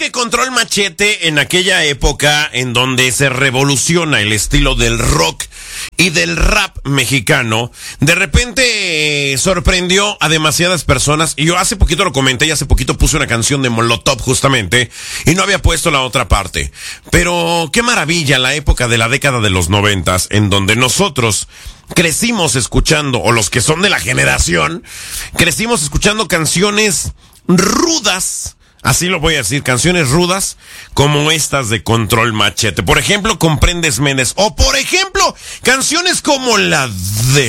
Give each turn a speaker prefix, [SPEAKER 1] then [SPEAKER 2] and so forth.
[SPEAKER 1] Que Control Machete, en aquella época en donde se revoluciona el estilo del rock y del rap mexicano, de repente sorprendió a demasiadas personas. Y yo hace poquito lo comenté y hace poquito puse una canción de Molotov justamente y no había puesto la otra parte. Pero qué maravilla la época de la década de los 90s, en donde nosotros crecimos escuchando, o los que son de la generación, crecimos escuchando canciones rudas. Así lo voy a decir, canciones rudas como estas de Control Machete. Por ejemplo, Comprendes Méndez. O por ejemplo, canciones como la de